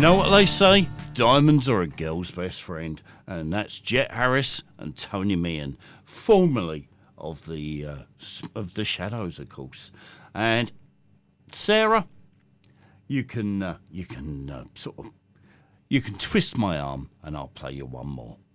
know what they say? Diamonds are a girl's best friend, and that's Jet Harris and Tony Meehan, formerly of the Shadows, of course. And Sarah, you can twist my arm, and I'll play you one more.